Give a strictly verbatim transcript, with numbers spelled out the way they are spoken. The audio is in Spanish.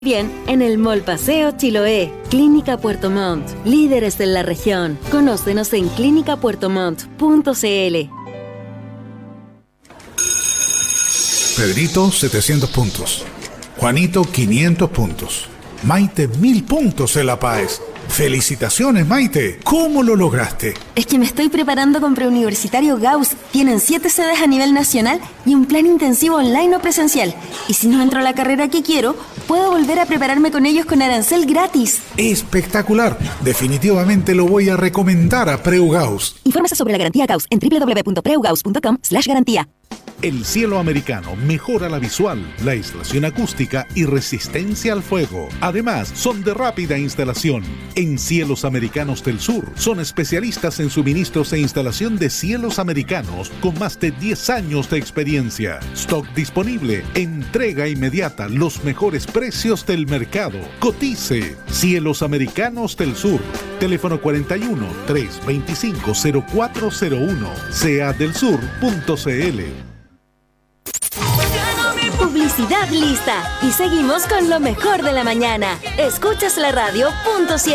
Bien, en el Mall Paseo Chiloé, Clínica Puerto Montt, líderes en la región. Conócenos en clínica puerto montt punto c l. Pedrito, setecientos puntos. Juanito, quinientos puntos. Maite, mil puntos en La Paz. ¡Felicitaciones, Maite! ¿Cómo lo lograste? Es que me estoy preparando con Preuniversitario Gauss. Tienen siete sedes a nivel nacional y un plan intensivo online o presencial. Y si no entro a la carrera que quiero, puedo volver a prepararme con ellos con arancel gratis. ¡Espectacular! Definitivamente lo voy a recomendar a Preu Gauss. Infórmese sobre la garantía Gauss en doble u doble u doble u punto preu gauss punto com slash garantía. El cielo americano mejora la visual, la aislación acústica y resistencia al fuego. Además, son de rápida instalación. En Cielos Americanos del Sur, son especialistas en suministros e instalación de cielos americanos con más de diez años de experiencia. Stock disponible, entrega inmediata, los mejores precios del mercado. Cotice. Cielos Americanos del Sur. Teléfono cuarenta y uno, trescientos veinticinco, cero cuatro cero uno. c a del sur punto c l. Publicidad lista. Y seguimos con lo mejor de la mañana. Escuchas la radio. Punto